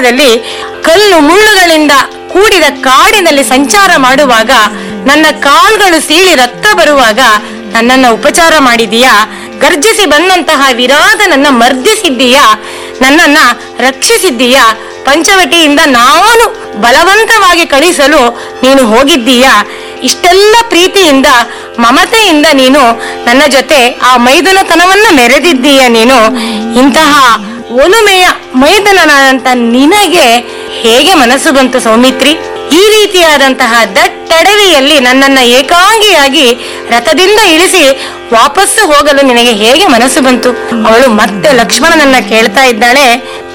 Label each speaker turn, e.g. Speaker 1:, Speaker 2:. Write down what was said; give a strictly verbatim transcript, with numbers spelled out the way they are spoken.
Speaker 1: ಕಾಲದಲ್ಲಿ ಕಲ್ಲು ಮುಳ್ಳುಗಳಿಂದ ಕೂಡಿದ ಕಾಡಿನಲ್ಲಿ ಸಂಚಾರ ಮಾಡುವಾಗ ನನ್ನ ಕಾಲ್ಗಳು ಸೀಳಿ ರಕ್ತ ಬರುವಾಗ ನನ್ನನ್ನ ಉಪಚಾರ ಮಾಡಿದೀಯಾ. ಗರ್ಜಿಸಿ ಬಂದಂತಹ ವಿರಾಟನನ್ನ ಮರ್ದಿಸಿದ್ದೀಯಾ, ನನ್ನನ್ನ ರಕ್ಷಿಸಿದ್ದೀಯಾ. ಪಂಚವಟಿಯಿಂದ ನಾನು ಬಲವಂತವಾಗಿ ಕಳಿಸಲು ನೀನು ಹೋಗಿದ್ದೀಯಾ. ಇಷ್ಟೆಲ್ಲ ಪ್ರೀತಿಯಿಂದ ಮಮತೆಯಿಂದ ನೀನು ನನ್ನ ಜೊತೆ ಆ ಮೈದುನತನವನ್ನ ಮೆರೆದಿದ್ದೀಯ. ನೀನು ಇಂತಹ ಒಲುಮೆಯ ಮೈದುನನಾದಂತ ನಿನಗೆ ಹೇಗೆ ಮನಸ್ಸು ಬಂತು ಸೌಮಿತ್ರಿ? ಈ ರೀತಿಯಾದಂತಹ ದಟ್ಟಡವಿಯಲ್ಲಿ ನನ್ನನ್ನ ಏಕಾಂಗಿಯಾಗಿ ರಥದಿಂದ ಇಳಿಸಿ ವಾಪಸ್ಸು ಹೋಗಲು ನಿನಗೆ ಹೇಗೆ ಮನಸ್ಸು ಬಂತು? ಅವಳು ಮತ್ತೆ ಲಕ್ಷ್ಮಣನನ್ನ ಕೇಳ್ತಾ ಇದ್ದಾಳೆ,